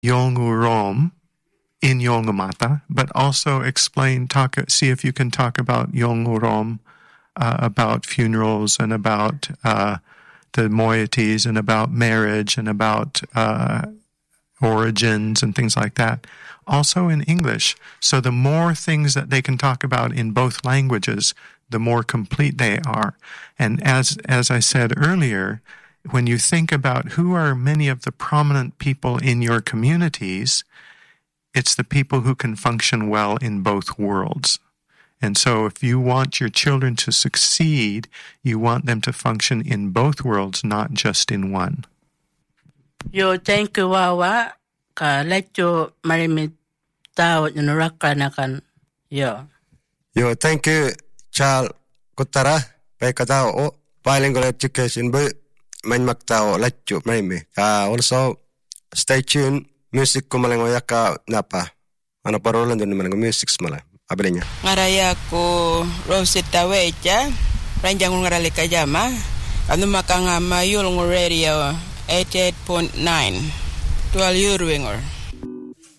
Yolngu in Yolngu But also see if you can talk about Yolngu about funerals and about the moieties and about marriage and about origins and things like that. Also in English. So the more things that they can talk about in both languages, the more complete they are. And as I said earlier, when you think about who are many of the prominent people in your communities, it's the people who can function well in both worlds. And so if you want your children to succeed, you want them to function in both worlds, not just in one. Yo, thank you, Wawa. Ka lecture marimit tao nuraka na kan. Yo, thank you, Charles Kutara. Pekatao bilingual education, but main maktao lecture marimi. Also, stay tuned. Music ko malangoyaka napa. Ano parolan doon naman ng music mala. Abalinya. Ngaraya ko Rosetta Wecha, ranjang ngarali kajama. Ano makanga mayul ng radio 88.9. 12 Urwingor.